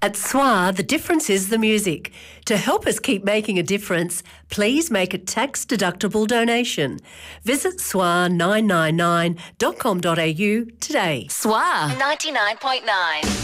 At SWA, the difference is the music. To help us keep making a difference, please make a tax-deductible donation. Visit swa999.com.au today. SWA 99.9.